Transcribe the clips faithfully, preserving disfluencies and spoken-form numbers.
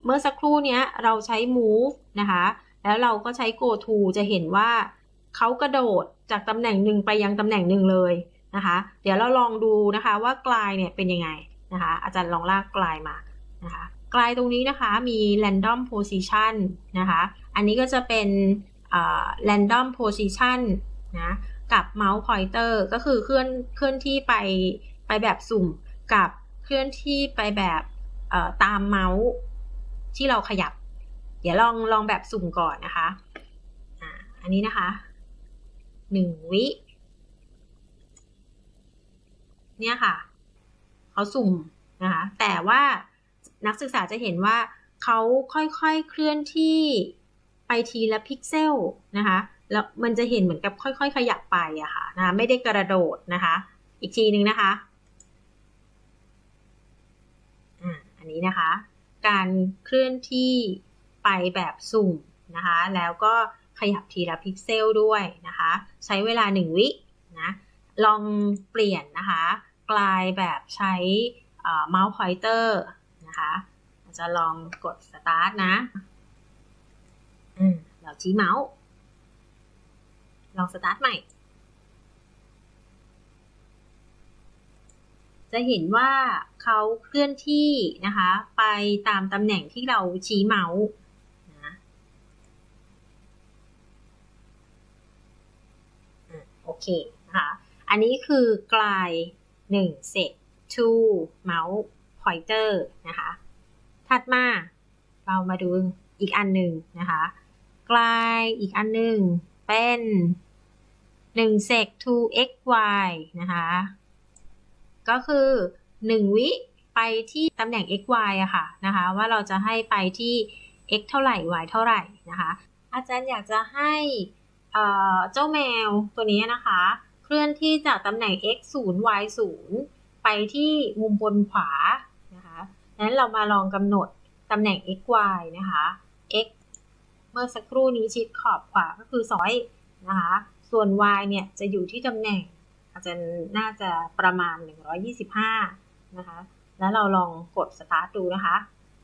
เมื่อสักครู่นี้เราใช้ move นะคะแล้วเราก็ใช้ go to จะเห็นว่าเขากระโดดจากตำแหน่งหนึ่งไปยังตำแหน่งหนึ่งเลยนะคะเดี๋ยวเราลองดูนะคะว่ากลายเนี่ยเป็นยังไงนะคะอาจารย์ลองลากกลายมานะคะกลายตรงนี้นะคะมี random position นะคะอันนี้ก็จะเป็น random position นะกับ mouse pointer ก็คือเคลื่อนเคลื่อนที่ไปไปแบบสุ่มกับเคลื่อนที่ไปแบบตามเมาส์ที่เราขยับเดี๋ยวลองลองแบบสุ่มก่อนนะคะอ่าอันนี้นะคะหนึ่งวิเนี่ยค่ะเขาสุ่มนะคะแต่ว่านักศึกษาจะเห็นว่าเขาค่อยๆเคลื่อนที่ไปทีละพิกเซลนะคะแล้วมันจะเห็นเหมือนกับค่อยๆขยับไปอะค่ะนะคะไม่ได้กระโดดนะคะอีกทีนึงนะคะอ่าอันนี้นะคะการเคลื่อนที่ไปแบบสุ่มนะคะแล้วก็ขยับทีละพิกเซลด้วยนะคะใช้เวลาหนึ่งวินะลองเปลี่ยนนะคะกลายแบบใช้เมาส์พอยเตอร์นะคะจะลองกด start นะอืมเราชี้เมาส์ลอง start ใหม่จะเห็นว่าเขาเคลื่อนที่นะคะไปตามตำแหน่งที่เราชี้เมาส์นะโอเคนะคะอันนี้คือกลายหนึ่ง set to mouse pointer นะคะถัดมาเรามาดูอีกอันหนึ่งนะคะกลายอีกอันหนึ่งเป็นหนึ่ง sec to xy นะคะก็คือหนึ่งวิไปที่ตำแหน่ง xy อะค่ะนะคะว่าเราจะให้ไปที่ x เท่าไหร่ y เท่าไหร่นะคะอาจารย์อยากจะให้เจ้าแมวตัวนี้นะคะเคลื่อนที่จากตำแหน่ง x ศูนย์ y ศูนย์ไปที่มุมบนขวานะคะนั้นเรามาลองกำหนดตำแหน่ง xy นะคะ x เมื่อสักครู่นี้ชิดขอบขวาก็คือสองร้อยนะคะส่วน y เนี่ยจะอยู่ที่ตำแหน่งอาจจะน่าจะประมาณหนึ่งร้อยยี่สิบห้านะคะแล้วเราลองกด start ดูนะคะ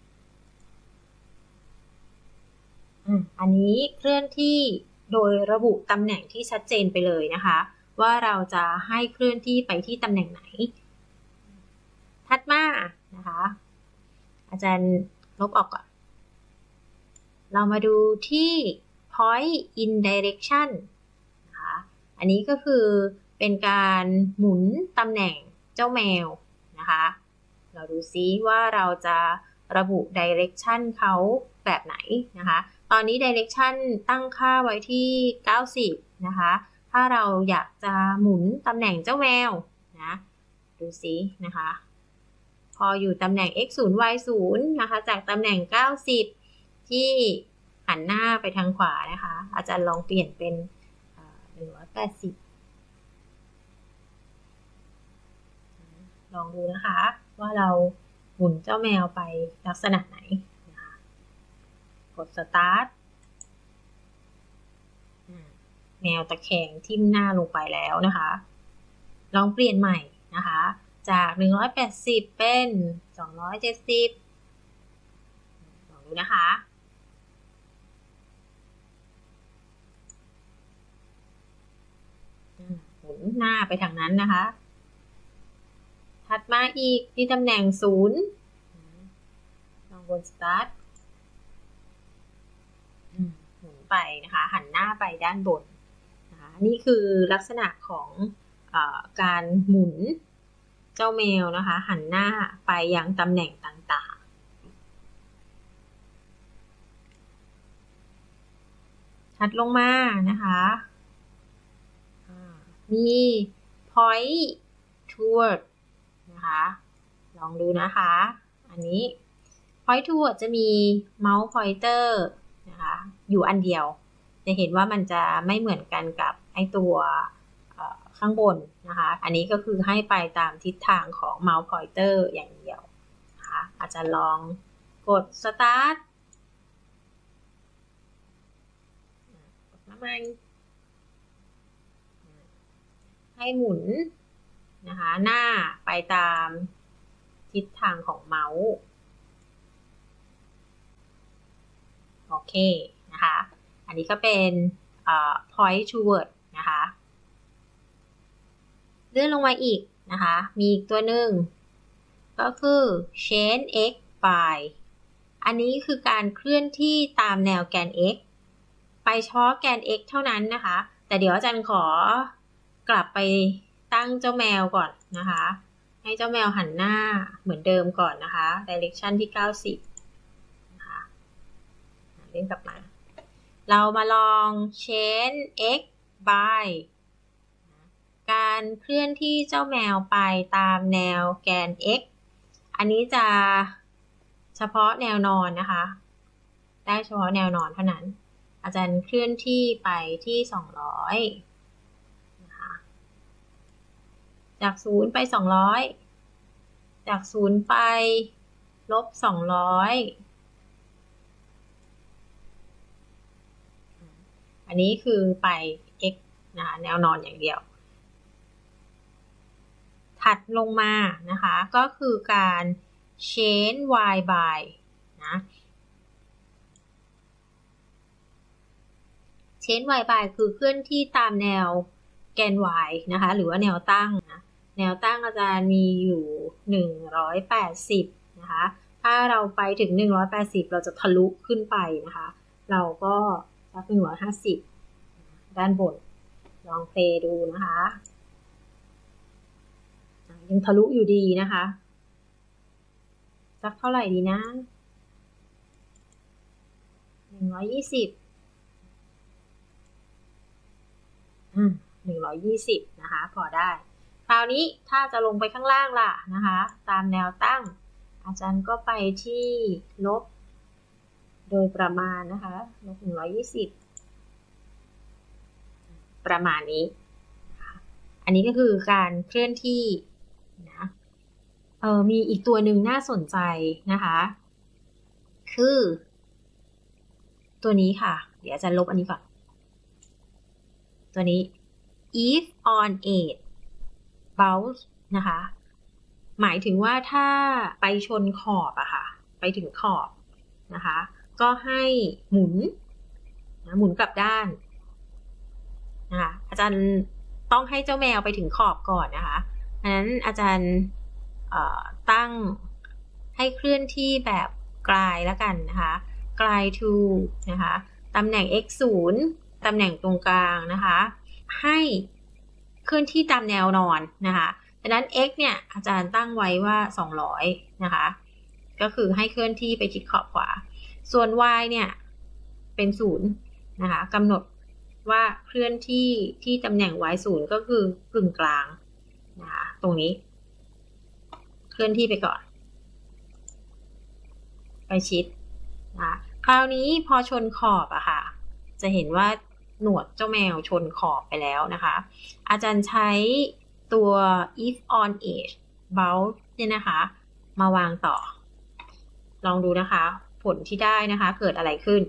อันนี้เคลื่อนที่โดยระบุตำแหน่งที่ชัดเจนไปเลยนะคะว่าเราจะให้เคลื่อนที่ไปที่ตำแหน่งไหนถัดมานะคะอาจารย์ลบออกก่อนเรามาดูที่ point in direction นะคะอันนี้ก็คือเป็นการหมุนตำแหน่งเจ้าแมวนะคะเราดูซิว่าเราจะระบุ direction เขาแบบไหนนะคะตอนนี้ direction ตั้งค่าไว้ที่เก้าสิบนะคะถ้าเราอยากจะหมุนตำแหน่งเจ้าแมวนะดูซินะคะพออยู่ตำแหน่ง x ศูนย์ y ศูนย์นะคะจากตำแหน่งเก้าสิบที่หันหน้าไปทางขวานะคะอาจารย์ลองเปลี่ยนเป็นหนึ่งร้อยแปดสิบลองดูนะคะว่าเราหมุนเจ้าแมวไปลักษณะไหนนะคะกด start แมวตะแคงทิ่มหน้าลงไปแล้วนะคะลองเปลี่ยนใหม่นะคะจากหนึ่งร้อยแปดสิบเป็นสองร้อยเจ็ดสิบลองดูนะคะหมุนหน้าไปทางนั้นนะคะถัดมาอีกที่ตำแหน่งศูนย์ลองกด start หมุนไปนะคะหันหน้าไปด้านบนนะคะนี่คือลักษณะของเอการหมุนเจ้าแมวนะคะหันหน้าไปยังตำแหน่งต่างๆถัดลงมานะคะมี point toward นะคะลองดูนะคะอันนี้ point toward จะมี mouse pointer นะคะอยู่อันเดียวจะเห็นว่ามันจะไม่เหมือนกันกับไอตัวข้างบนนะคะอันนี้ก็คือให้ไปตามทิศทางของ mouse pointer อย่างเดียวนะคะอาจจะลองกด start กดน้ำมันให้หมุนนะคะหน้าไปตามทิศทางของเมาส์เคนะคะอันนี้ก็เป็น point toward นะคะเลื่อนลงมาอีกนะคะมีอีกตัวหนึ่งก็คือ change x by อันนี้คือการเคลื่อนที่ตามแนวแกน x ไปเฉพาะแกน x เท่านั้นนะคะแต่เดี๋ยวอาจารย์ขอกลับไปตั้งเจ้าแมวก่อนนะคะให้เจ้าแมวหันหน้าเหมือนเดิมก่อนนะคะ direction ที่เก้าสิบนะคะเล่นกลับมาเรามาลอง change x by การเคลื่อนที่เจ้าแมวไปตามแนวแกน x อันนี้จะเฉพาะแนวนอนนะคะได้เฉพาะแนวนอนเท่านั้นอาจารย์เคลื่อนที่ไปที่สองร้อยนะคะจากศูนย์ไปสองร้อยจากศูนย์ไปลบสองร้อยอันนี้คือไป x นะคะแนวนอนอย่างเดียวถัดลงมานะคะก็คือการ change y by นะ change y by คือเคลื่อนที่ตามแนวแกน y นะคะหรือว่าแนวตั้งนะแนวตั้งอาจารย์มีอยู่หนึ่งร้อยแปดสิบนะคะถ้าเราไปถึงหนึ่งร้อยแปดสิบเราจะทะลุขึ้นไปนะคะเราก็สักหนึ่งร้อยห้าสิบด้านบนลองเพลย์ดูนะคะยังทะลุอยู่ดีนะคะสักเท่าไหร่ดีนะหนึ่งร้อยยี่สิบอืมหนึ่งร้อยยี่สิบนะคะพอได้คราวนี้ถ้าจะลงไปข้างล่างล่ะนะคะตามแนวตั้งอาจารย์ก็ไปที่ลบโดยประมาณนะคะลบหนึ่งร้อยยี่สิบประมาณนี้อันนี้ก็คือการเคลื่อนที่นะเออมีอีกตัวหนึ่งน่าสนใจนะคะคือตัวนี้ค่ะเดี๋ยวอาจารย์ลบอันนี้ก่อนตัวนี้ if on eight bounce นะคะหมายถึงว่าถ้าไปชนขอบอะค่ะไปถึงขอบนะคะก็ให้หมุนนะหมุนกลับด้านนะคะอาจารย์ต้องให้เจ้าแมวไปถึงขอบก่อนนะคะดังนั้นอาจารย์ตั้งให้เคลื่อนที่แบบกลายแล้วกันนะคะกลาย to นะคะตำแหน่ง x ศูนย์ตำแหน่งตรงกลางนะคะให้เคลื่อนที่ตามแนวนอนนะคะดังนั้น x เนี่ยอาจารย์ตั้งไว้ว่าสองร้อยนะคะก็คือให้เคลื่อนที่ไปทิศขอบขวาส่วน y เนี่ยเป็นศูนย์นะคะกำหนดว่าเคลื่อนที่ที่ตำแหน่ง y ศูนย์ก็คือกึ่งกลางนะคะตรงนี้เคลื่อนที่ไปก่อนไปชิดนะคราวนี้พอชนขอบอะค่ะจะเห็นว่าหนวดเจ้าแมวชนขอบไปแล้วนะคะอาจารย์ใช้ตัว if on edge bounce เนี่ยนะคะมาวางต่อลองดูนะคะผลที่ได้นะคะเกิดอะไรขึ้น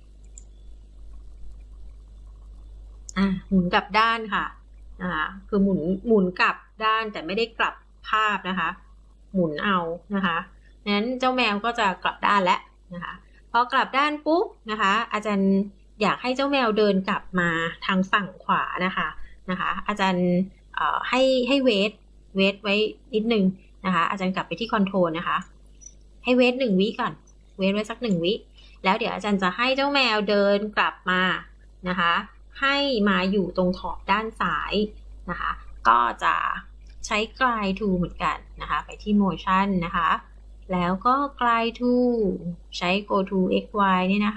อ่ะหมุนกลับด้านค่ะนะคะคือหมุนหมุนกลับด้านแต่ไม่ได้กลับภาพนะคะหมุนเอานะคะนั้นเจ้าแมวก็จะกลับด้านแล้วนะคะพอกลับด้านปุ๊บนะคะอาจารย์อยากให้เจ้าแมวเดินกลับมาทางฝั่งขวานะคะนะคะอาจารย์ให้ให้เวทเวทไว้นิดนึงนะคะอาจารย์กลับไปที่คอนโทรลนะคะให้เวทหนึ่งวิก่อนเวทไว้สักหนึ่งวิแล้วเดี๋ยวอาจารย์จะให้เจ้าแมวเดินกลับมานะคะให้มาอยู่ตรงขอบด้านซ้ายนะคะก็จะใช้ glide to เหมือนกันนะคะไปที่ motion นะคะแล้วก็ glide to ใช้ go to xy นี่นะคะ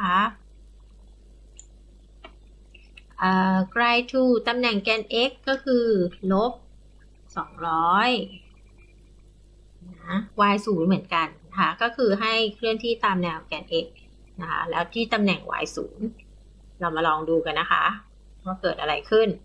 glide to ตำแหน่งแกน x ก็คือลบสองร้อยนะ y ศูนย์เหมือนกันนะคะก็คือให้เคลื่อนที่ตามแนวแกน x นะคะแล้วที่ตำแหน่ง y ศูนย์เรามาลองดูกันนะคะว่าเกิดอะไรขึ้น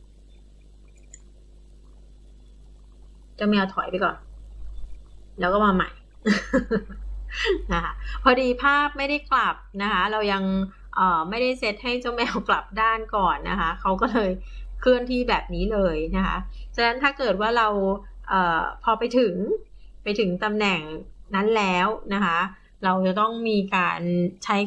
เจ้าแมวถอยไปก่อนแล้วก็มาใหม่ นะคะพอดีภาพไม่ได้กลับนะคะเรายังเอ่อไม่ได้เซตให้เจ้าแมวกลับด้านก่อนนะคะเขาก็เลยเคลื่อนที่แบบนี้เลยนะคะฉะนั้นถ้าเกิดว่าเราเอ่อพอไปถึงไปถึงตำแหน่งนั้นแล้วนะคะเราจะต้องมีการใช้